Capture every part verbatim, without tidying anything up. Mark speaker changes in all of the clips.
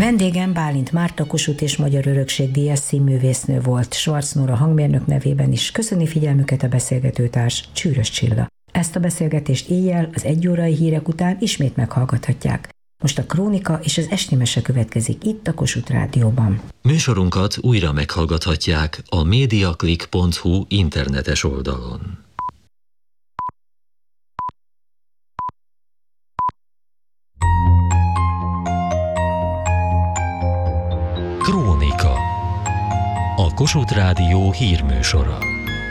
Speaker 1: Vendégem Bálint Márta Kossuth és Magyar Örökség díjas színművésznő volt. Schwarz Nóra hangmérnök nevében is köszöni figyelmüket a beszélgetőtárs, Csűrös Csilla. Ezt a beszélgetést éjjel az egyórai hírek után ismét meghallgathatják. Most a krónika és az esti mese következik itt a Kossuth Rádióban.
Speaker 2: Műsorunkat újra meghallgathatják a mediaclick pont hu internetes oldalon. Krónika. A Kossuth Rádió hírműsora.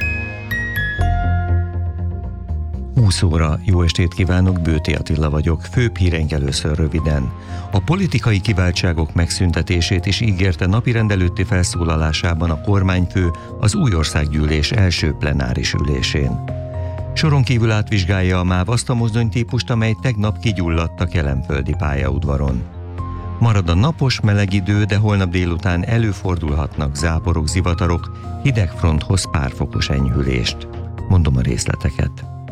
Speaker 3: húsz óra, jó estét kívánok, Bőti Attila vagyok, főbb hírenk először röviden. A politikai kiváltságok megszüntetését is ígérte napirend előtti felszólalásában a kormányfő az új országgyűlés első plenáris ülésén. Soron kívül átvizsgálja a MÁV azt a mozdonytípust, amely tegnap kigyulladt a kelenföldi pályaudvaron. Marad a napos, meleg idő, de holnap délután előfordulhatnak záporok, zivatarok, hidegfronthoz pár fokos enyhülést. Mondom a részleteket.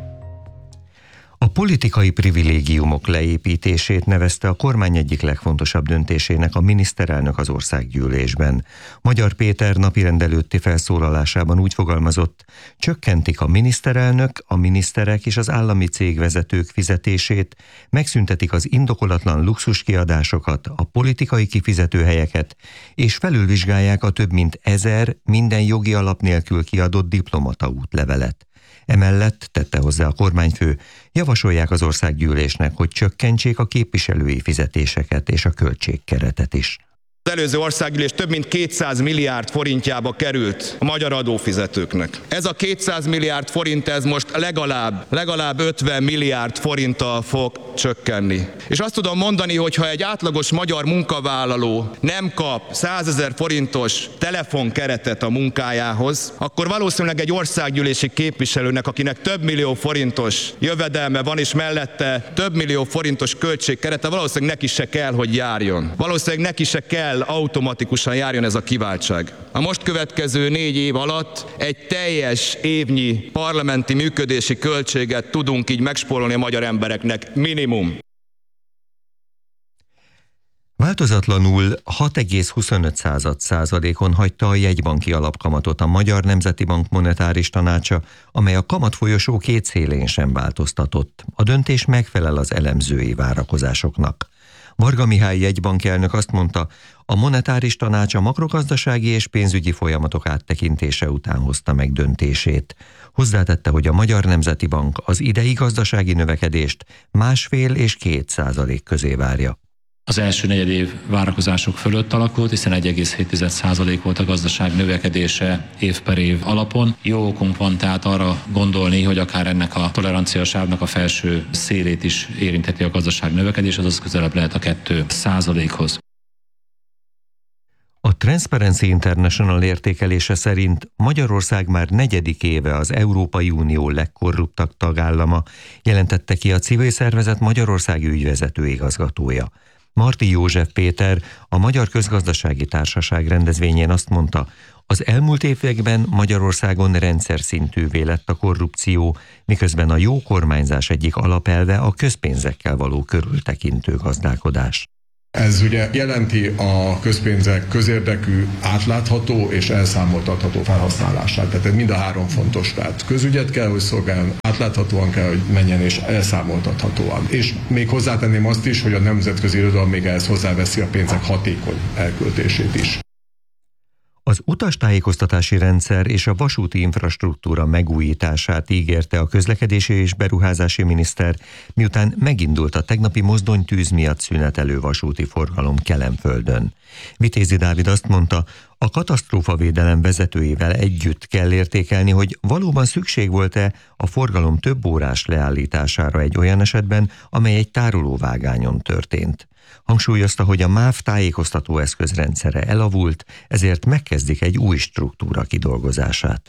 Speaker 3: A politikai privilégiumok leépítését nevezte a kormány egyik legfontosabb döntésének a miniszterelnök az országgyűlésben. Magyar Péter napirend előtti felszólalásában úgy fogalmazott, csökkentik a miniszterelnök, a miniszterek és az állami cégvezetők fizetését, megszüntetik az indokolatlan luxuskiadásokat, a politikai kifizetőhelyeket, és felülvizsgálják a több mint ezer minden jogi alap nélkül kiadott diplomata útlevelet. Emellett, tette hozzá a kormányfő, javasolják az országgyűlésnek, hogy csökkentsék a képviselői fizetéseket és a költségkeretet is.
Speaker 4: Az előző országgyűlés több mint kétszáz milliárd forintjába került a magyar adófizetőknek. Ez a kétszáz milliárd forint, ez most legalább, legalább ötven milliárd forinttal fog csökkenni. És azt tudom mondani, hogy ha egy átlagos magyar munkavállaló nem kap százezer forintos telefonkeretet a munkájához, akkor valószínűleg egy országgyűlési képviselőnek, akinek több millió forintos jövedelme van, és mellette több millió forintos költségkerete, valószínűleg neki se kell, hogy járjon. Valószínűleg neki se kell automatikusan járjon ez a kiváltság. A most következő négy év alatt egy teljes évnyi parlamenti működési költséget tudunk így megspórolni a magyar embereknek, minimum.
Speaker 3: Változatlanul hat egész huszonöt százalékon hagyta a jegybanki alapkamatot a Magyar Nemzeti Bank monetáris tanácsa, amely a kamatfolyosó két szélén sem változtatott. A döntés megfelel az elemzői várakozásoknak. Varga Mihály jegybankelnök azt mondta, a monetáris tanács a makrogazdasági és pénzügyi folyamatok áttekintése után hozta meg döntését. Hozzátette, hogy a Magyar Nemzeti Bank az idei gazdasági növekedést másfél és két százalék közé várja.
Speaker 5: Az első negyedév várakozások fölött alakult, hiszen egy egész hét százalék volt a gazdaság növekedése év per év alapon. Jó okunk van tehát arra gondolni, hogy akár ennek a toleranciasávnak a felső szélét is érintheti a gazdaság növekedés, azaz közelebb lehet a két százalékhoz.
Speaker 3: A Transparency International értékelése szerint Magyarország már negyedik éve az Európai Unió legkorruptabb tagállama, jelentette ki a civil szervezet Magyarországi ügyvezető igazgatója. Marti József Péter, a Magyar Közgazdasági Társaság rendezvényén azt mondta, az elmúlt években Magyarországon rendszer szintűvé lett a korrupció, miközben a jó kormányzás egyik alapelve a közpénzekkel való körültekintő gazdálkodás.
Speaker 6: Ez ugye jelenti a közpénzek közérdekű, átlátható és elszámoltatható felhasználását. Tehát ez mind a három fontos. Tehát közügyet kell, hogy szolgáljon, átláthatóan kell, hogy menjen és elszámoltathatóan. És még hozzátenném azt is, hogy a nemzetközi irodalom még ehhez hozzáveszi a pénzek hatékony elköltését is.
Speaker 3: Az utastájékoztatási rendszer és a vasúti infrastruktúra megújítását ígérte a közlekedési és beruházási miniszter, miután megindult a tegnapi mozdonytűz miatt szünetelő vasúti forgalom Kelenföldön. Vitézi Dávid azt mondta, a katasztrófavédelem vezetőivel együtt kell értékelni, hogy valóban szükség volt-e a forgalom több órás leállítására egy olyan esetben, amely egy tárolóvágányon történt. Hangsúlyozta, hogy a MÁV tájékoztató eszközrendszere elavult, ezért megkezdik egy új struktúra kidolgozását.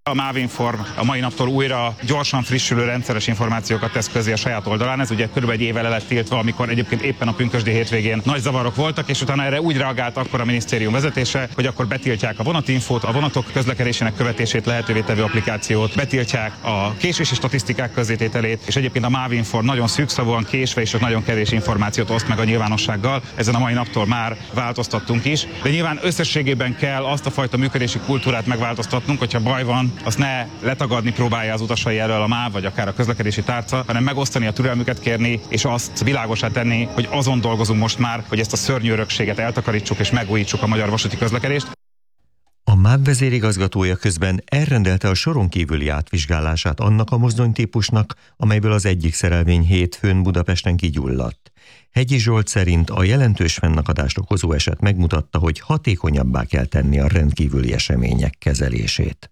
Speaker 7: A Mávinform a mai naptól újra gyorsan frissülő rendszeres információkat tesz közé a saját oldalán. Ez ugye körülbelül egy évvel el lett tiltva, amikor egyébként éppen a pünkösdi hétvégén nagy zavarok voltak, és utána erre úgy reagált akkor a minisztérium vezetése, hogy akkor betiltják a vonatinfót, a vonatok közlekedésének követését lehetővé tevő applikációt, betiltják a késési statisztikák közzétételét, és egyébként a Mávinform nagyon szűkszavúan késve és nagyon kevés információt oszt meg a nyilvánossággal. Ezen a mai naptól már változtattunk is, de nyilván összességében kell azt a fajta működési kultúrát megváltoztatnunk, hogyha baj van, azt ne letagadni próbálja az utasai elől a MÁV vagy akár a közlekedési tárca, hanem megosztani a türelmüket kérni, és azt világosá tenni, hogy azon dolgozunk most már, hogy ezt a szörnyű örökséget eltakarítsuk és megújítsuk a magyar vasúti közlekedést.
Speaker 3: A MÁV vezérigazgatója közben elrendelte a soron kívüli átvizsgálását annak a mozdonytípusnak, amelyből az egyik szerelvény hétfőn Budapesten kigyulladt. Hegyi Zsolt szerint a jelentős fennakadást okozó eset megmutatta, hogy hatékonyabbá kell tenni a rendkívüli események kezelését.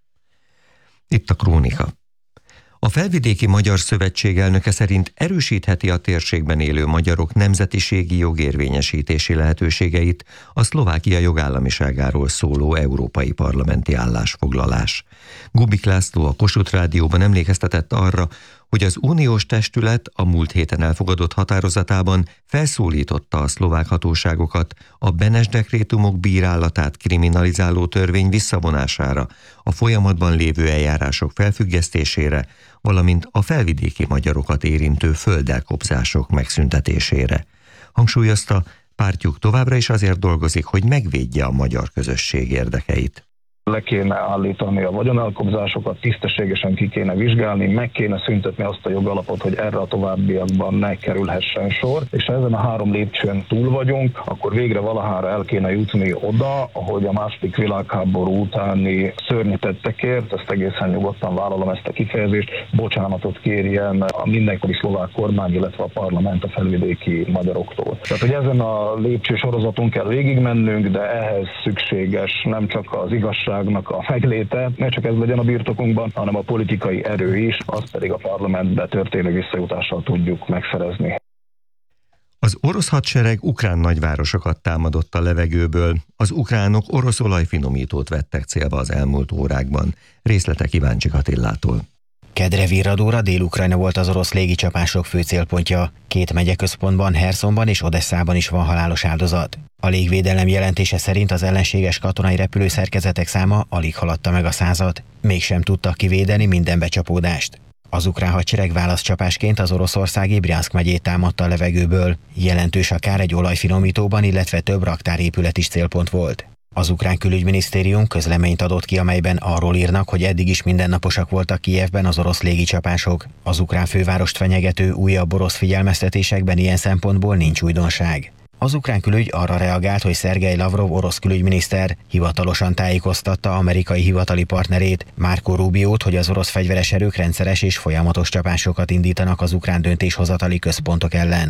Speaker 3: Itt a krónika. A Felvidéki Magyar Szövetség elnöke szerint erősítheti a térségben élő magyarok nemzetiségi jogérvényesítési lehetőségeit a Szlovákia jogállamiságáról szóló európai parlamenti állásfoglalás. Gubik László a Kossuth Rádióban emlékeztetett arra, hogy az uniós testület a múlt héten elfogadott határozatában felszólította a szlovák hatóságokat a Benes dekrétumok bírálatát kriminalizáló törvény visszavonására, a folyamatban lévő eljárások felfüggesztésére, valamint a felvidéki magyarokat érintő földelkobzások megszüntetésére. Hangsúlyozta, pártjuk továbbra is azért dolgozik, hogy megvédje a magyar közösség érdekeit.
Speaker 8: Le kéne állítani a vagyonelkobzásokat, tisztességesen ki kéne vizsgálni, meg kéne szüntetni azt a jogalapot, hogy erre a továbbiakban ne kerülhessen sor, és ha ezen a három lépcsőn túl vagyunk, akkor végre valahára el kéne jutni oda, ahogy a második világháború utáni szörnyű tettekért, ezt egészen nyugodtan vállalom ezt a kifejezést, bocsánatot kérjen a mindenkori szlovák kormány, illetve a parlament a felvidéki magyaroktól. Tehát, hogy ezen a lépcső sorozaton kell végigmennünk, de ehhez szükséges nem csak az igazság, a megléte, ne csak ez legyen a birtokunkban, hanem a politikai erő is, azt pedig a parlamentbe történő visszajutással tudjuk megszerezni.
Speaker 3: Az orosz hadsereg ukrán nagyvárosokat támadott a levegőből, az ukránok orosz olajfinomítót vettek célba az elmúlt órákban. Részletek Iváncsik Attillától.
Speaker 9: Kedre virradóra Dél-Ukrajna volt az orosz légicsapások fő célpontja. Két megyeközpontban, Herszonban és Odesszában is van halálos áldozat. A légvédelem jelentése szerint az ellenséges katonai repülőszerkezetek száma alig haladta meg a százat. Mégsem tudtak kivédeni minden becsapódást. Az ukrán hadsereg válaszcsapásként az oroszországi Brjanszk megyét támadta a levegőből. Jelentős akár egy olajfinomítóban, illetve több raktárépület is célpont volt. Az ukrán külügyminisztérium közleményt adott ki, amelyben arról írnak, hogy eddig is mindennaposak voltak Kijevben az orosz légicsapások. Az ukrán fővárost fenyegető újabb orosz figyelmeztetésekben ilyen szempontból nincs újdonság. Az ukrán külügy arra reagált, hogy Szergej Lavrov orosz külügyminiszter hivatalosan tájékoztatta amerikai hivatali partnerét, Marco Rubiót, hogy az orosz fegyveres erők rendszeres és folyamatos csapásokat indítanak az ukrán döntéshozatali központok ellen.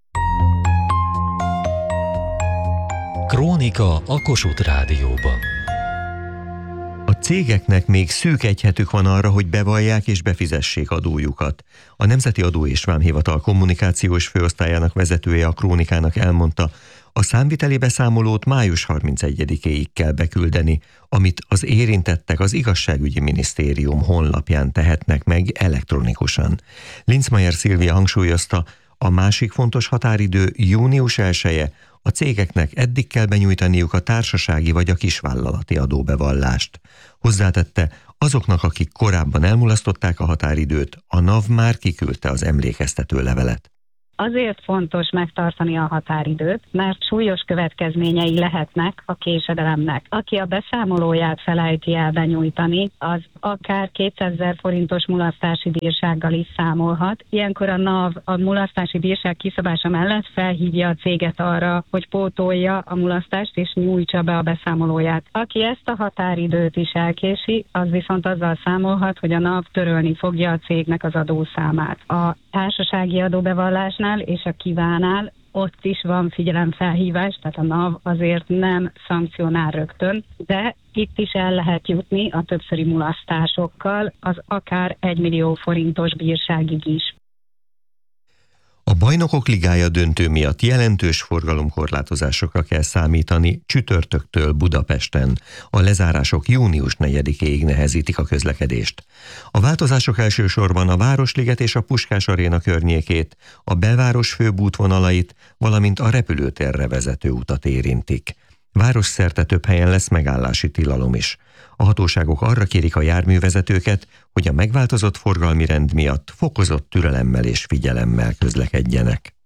Speaker 2: Krónika a Kossuth Rádióban.
Speaker 3: A cégeknek még szűk egy hetük van arra, hogy bevallják és befizessék adójukat. A Nemzeti Adó és Vámhivatal kommunikációs főosztályának vezetője a Krónikának elmondta, a számviteli beszámolót május harmincegyedikéig kell beküldeni, amit az érintettek az Igazságügyi Minisztérium honlapján tehetnek meg elektronikusan. Linzmeier Szilvia hangsúlyozta, a másik fontos határidő június elseje, a cégeknek eddig kell benyújtaniuk a társasági vagy a kisvállalati adóbevallást. Hozzátette, azoknak, akik korábban elmulasztották a határidőt, a NAV már kiküldte az emlékeztető levelet.
Speaker 10: Azért fontos megtartani a határidőt, mert súlyos következményei lehetnek a késedelemnek. Aki a beszámolóját felejti el benyújtani, az akár kétszázezer forintos mulasztási bírsággal is számolhat. Ilyenkor a NAV a mulasztási bírság kiszabása mellett felhívja a céget arra, hogy pótolja a mulasztást és nyújtsa be a beszámolóját. Aki ezt a határidőt is elkési, az viszont azzal számolhat, hogy a NAV törölni fogja a cégnek az adószámát. A társasági adóbevallásnál és a kívánál ott is van figyelemfelhívás, tehát a NAV azért nem szankcionál rögtön, de itt is el lehet jutni a többszöri mulasztásokkal, az akár egy millió forintos bírságig is.
Speaker 3: A Bajnokok Ligája döntő miatt jelentős forgalomkorlátozásokra kell számítani csütörtöktől Budapesten. A lezárások június negyedikéig nehezítik a közlekedést. A változások elsősorban a Városliget és a Puskás Aréna környékét, a belváros főbb útvonalait, valamint a repülőtérre vezető utat érintik. Városszerte több helyen lesz megállási tilalom is. A hatóságok arra kérik a járművezetőket, hogy a megváltozott forgalmi rend miatt fokozott türelemmel és figyelemmel közlekedjenek.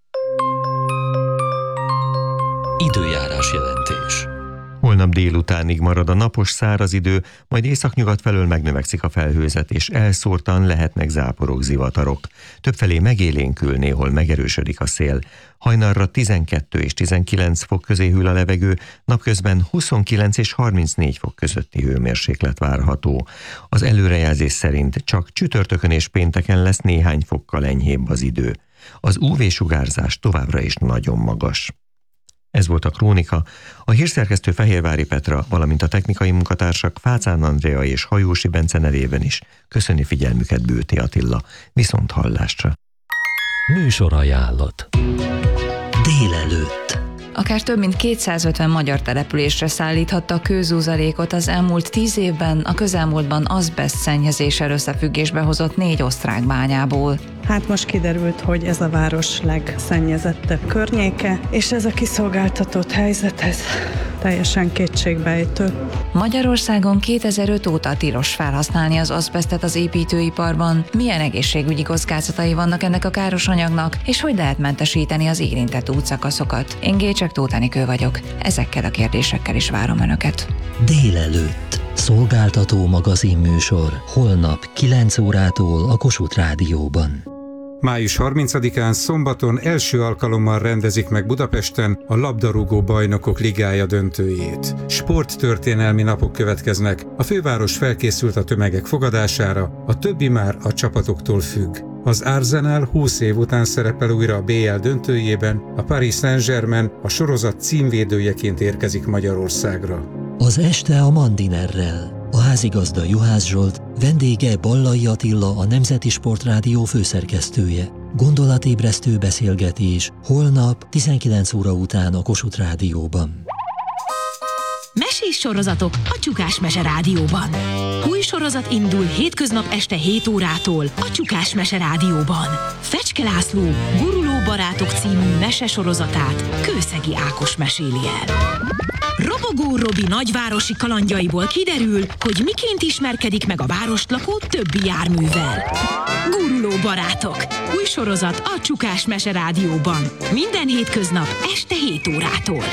Speaker 2: Időjárás jelentés.
Speaker 3: Holnap délutánig marad a napos száraz idő, majd északnyugat felől megnövekszik a felhőzet, és elszórtan lehetnek záporok, zivatarok. Többfelé megélénkül, néhol megerősödik a szél. Hajnalra tizenkettő és tizenkilenc fok közé hűl a levegő, napközben huszonkilenc és harmincnégy fok közötti hőmérséklet várható. Az előrejelzés szerint csak csütörtökön és pénteken lesz néhány fokkal enyhébb az idő. Az ú vé-sugárzás továbbra is nagyon magas. Ez volt a Krónika. A hírszerkesztő Fehérvári Petra, valamint a technikai munkatársak Fácán Andrea és Hajósi Bence nevében is köszöni figyelmüket Bőti Attila. Viszont hallásra.
Speaker 2: Műsorajánlat. Délelőtt.
Speaker 11: Akár több mint kétszázötven magyar településre szállíthatta kőzúzalékot az elmúlt tíz évben a közelmúltban azbeszt szennyezéssel összefüggésbe hozott négy osztrák bányából.
Speaker 12: Hát most kiderült, hogy ez a város legszennyezettebb környéke, és ez a kiszolgáltatott helyzet, ez teljesen kétségbejtő.
Speaker 11: Magyarországon kétezer-öt óta tilos felhasználni az azbesztet az építőiparban. Milyen egészségügyi kockázatai vannak ennek a káros anyagnak, és hogy lehet mentesíteni az érintett útszakaszokat? Én Gécsek Tóth Enikő vagyok. Ezekkel a kérdésekkel is várom Önöket.
Speaker 2: Délelőtt. Szolgáltató magazinműsor. Holnap kilenc órától a Kossuth Rádióban.
Speaker 13: május harmincadikán szombaton első alkalommal rendezik meg Budapesten a labdarúgó bajnokok ligája döntőjét. Sporttörténelmi napok következnek, a főváros felkészült a tömegek fogadására, a többi már a csapatoktól függ. Az Arsenal húsz év után szerepel újra a bé el döntőjében, a Paris Saint-Germain a sorozat címvédőjeként érkezik Magyarországra.
Speaker 2: Az este a Mandinerrel. A házigazda Juhász Zsolt, vendége Ballai Attila, a Nemzeti Sportrádió főszerkesztője. Gondolatébresztő beszélgetés holnap tizenkilenc óra után a Kossuth Rádióban.
Speaker 14: Mesés sorozatok a Csukás Mese Rádióban. Új sorozat indul hétköznap este hét órától a Csukás Mese Rádióban. Fecske László Guruló barátok című mese sorozatát Kőszegi Ákos meséli el. Robogó Robi nagyvárosi kalandjaiból kiderül, hogy miként ismerkedik meg a várost lakó többi járművel. Guruló barátok. Új sorozat a Csukás Mese Rádióban. Minden hétköznap este hét órától.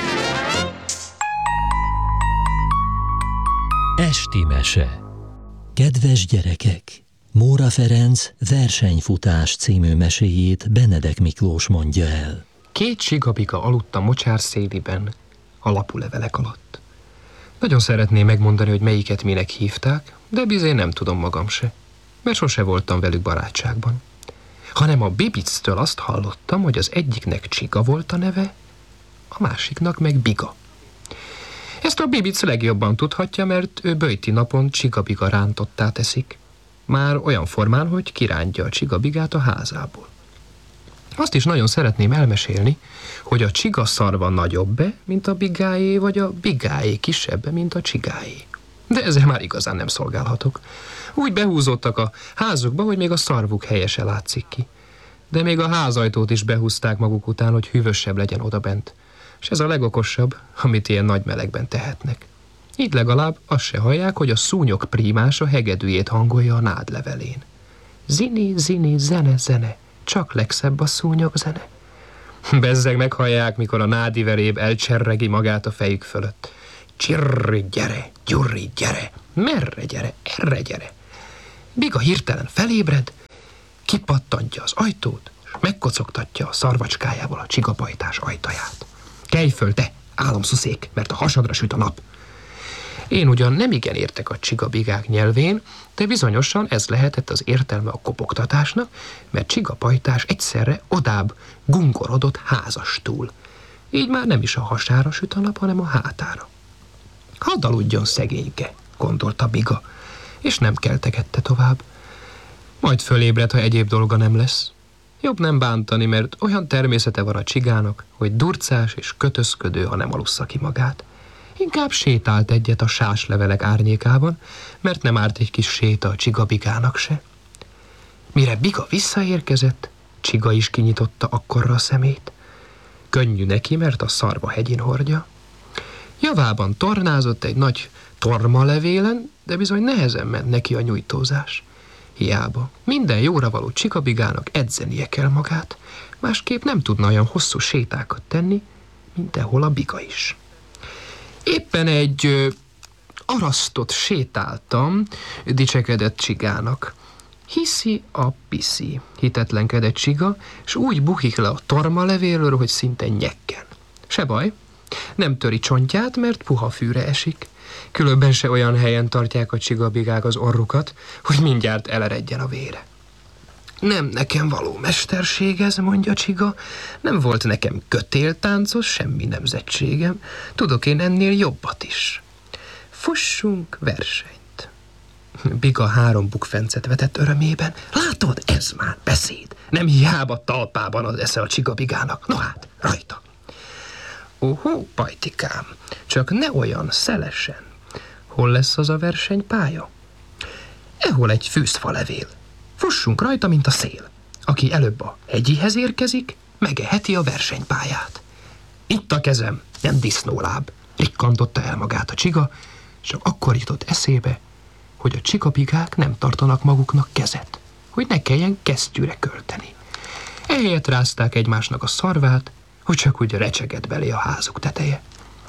Speaker 2: Esti mese. Kedves gyerekek! Móra Ferenc Versenyfutás című meséjét Benedek Miklós mondja el.
Speaker 15: Két sigabiga aludt a mocsár széliben, a lapulevelek alatt. Nagyon szeretném megmondani, hogy melyiket minek hívták, de bizony nem tudom magam se, mert sose voltam velük barátságban. Hanem a Bibictől azt hallottam, hogy az egyiknek Csiga volt a neve, a másiknak meg Biga. Ezt a Bibic legjobban tudhatja, mert ő böjti napon csigabiga rántottá teszik. Már olyan formán, hogy kirántja a csigabigát a házából. Azt is nagyon szeretném elmesélni, hogy a csiga szarva nagyobb-e, mint a bigáé, vagy a bigáé kisebb, mint a csigáé. De ezzel már igazán nem szolgálhatok. Úgy behúzottak a házukba, hogy még a szarvuk helyesen látszik ki. De még a házajtót is behúzták maguk után, hogy hűvösebb legyen odabent. És ez a legokosabb, amit ilyen nagy melegben tehetnek. Így legalább azt se hallják, hogy a szúnyog prímás a hegedűjét hangolja a nádlevelén. Zini, zini, zene, zene, csak legszebb a szúnyog zene. Bezzeg meghallják, mikor a nádiveréb elcserregi magát a fejük fölött. Csirri, gyere, gyurri, gyere, merre gyere, erre gyere. Biga hirtelen felébred, kipattantja az ajtót, és megkocogtatja a szarvacskájával a csigapajtás ajtaját. Kelj föl, te, álomszuszék, mert a hasadra süt a nap. Én ugyan nem igen értek a csigabigák nyelvén, de bizonyosan ez lehetett az értelme a kopogtatásnak, mert csigapajtás egyszerre odább gungorodott házastúl. Így már nem is a hasára süt a nap, hanem a hátára. Hadd aludjon szegényke, gondolta Biga, és nem keltegette tovább. Majd fölébred, ha egyéb dolga nem lesz. Jobb nem bántani, mert olyan természete van a csigának, hogy durcás és kötözködő, ha nem alussza ki magát. Inkább sétált egyet a sáslevelek árnyékában, mert nem árt egy kis séta a csigabigának se. Mire Biga visszaérkezett, Csiga is kinyitotta akkorra a szemét. Könnyű neki, mert a szarva hegyén hordja. Javában tornázott egy nagy tormalevélen, de bizony nehezen ment neki a nyújtózás. Hiába. Minden jóra való csikabigának edzenie kell magát, másképp nem tudna olyan hosszú sétákat tenni, mint ehol a Biga is. Éppen egy ö, arasztot sétáltam, dicsekedett Csigának. Hiszi a piszi, hitetlenkedett Csiga, s úgy bukik le a tormalevélről, hogy szinte nyekken. Se baj, nem töri csontját, mert puha fűre esik. Különben se olyan helyen tartják a csigabigák az orrukat, hogy mindjárt eleredjen a vére. Nem nekem való mesterség ez, mondja Csiga, nem volt nekem kötéltáncos, semmi nemzetségem, tudok én ennél jobbat is. Fussunk versenyt. Biga három bukfencet vetett örömében. Látod, ez már beszéd. Nem hiába talpában az esze a csigabigának. No hát, rajta. Óhó, pajtikám, csak ne olyan szelesen. Hol lesz az a versenypálya? Ehol egy fűzfalevél. Fussunk rajta, mint a szél. Aki előbb a hegyihez érkezik, megeheti a versenypályát. Itt a kezem, nem disznóláb, rikkantotta el magát a Csiga, csak akkor jutott eszébe, hogy a csikabigák nem tartanak maguknak kezet, hogy ne kelljen kesztyűre költeni. Ehelyett rázták egymásnak a szarvát, hogy csak úgy recsegett belé a házuk teteje.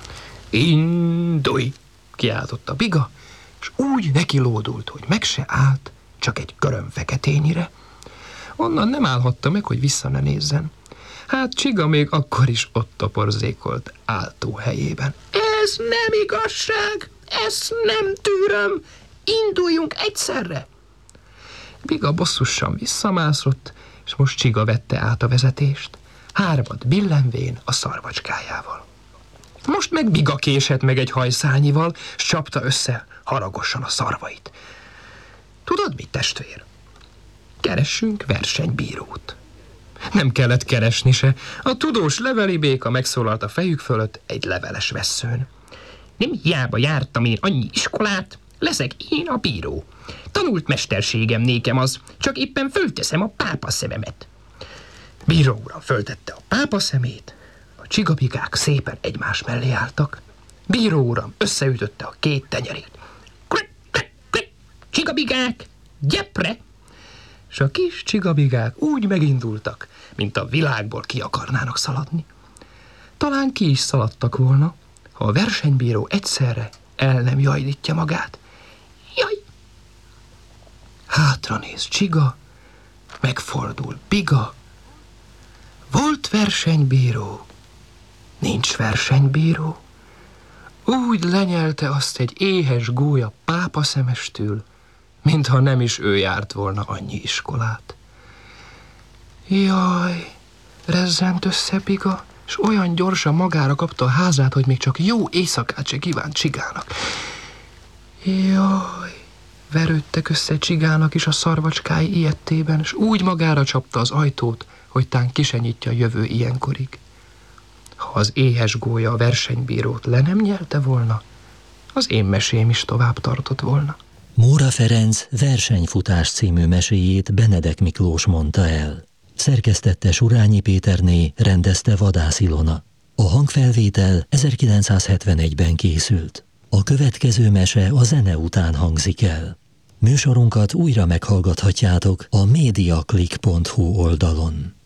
Speaker 15: Indulj! Kiáltott a Biga, és úgy neki lódult, hogy meg se állt, csak egy köröm feketényire. Onnan nem állhatta meg, hogy vissza ne nézzen. Hát Csiga még akkor is ott toporzékolt áltó helyében. Ez nem igazság! Ezt nem tűröm! Induljunk egyszerre! Biga bosszusan visszamászott, és most Csiga vette át a vezetést, hármat billenvén a szarvacskájával. Most meg Biga késett meg egy hajszányival, s csapta össze haragosan a szarvait. Tudod mit, testvér? Keressünk versenybírót. Nem kellett keresni se. A tudós leveli béka megszólalt a fejük fölött egy leveles vesszőn. Nem hiába jártam én annyi iskolát, leszek én a bíró. Tanult mesterségem nékem az, csak éppen fölteszem a pápa szememet. Bíró uram föltette a pápa szemét, a csigabigák szépen egymás mellé álltak. Bíró uram összeütötte a két tenyerét. Klik, klik, klik, csigabigák, gyepre! És a kis csigabigák úgy megindultak, mint a világból ki akarnának szaladni. Talán ki is szaladtak volna, ha a versenybíró egyszerre el nem jajdítja magát. Jaj! Hátra néz Csiga, megfordul Biga. Volt versenybíró, nincs versenybíró. Úgy lenyelte azt egy éhes gólya pápa szemestől, mintha nem is ő járt volna annyi iskolát. Jaj, rezzent össze Biga, és olyan gyorsan magára kapta a házát, hogy még csak jó éjszakát se kívánt Csigának. Jaj, verődtek össze Csigának is a szarvacskái ijedtében, és úgy magára csapta az ajtót, hogy tán ki se nyitja jövő ilyenkorig. Ha az éhes gólya a versenybírót le nem nyelte volna, az én mesém is tovább tartott volna.
Speaker 2: Móra Ferenc Versenyfutás című meséjét Benedek Miklós mondta el. Szerkesztette Surányi Péterné, rendezte Vadász Ilona. A hangfelvétel ezerkilencszázhetvenegyben készült. A következő mese a zene után hangzik el. Műsorunkat újra meghallgathatjátok a mediaclick pont hu oldalon.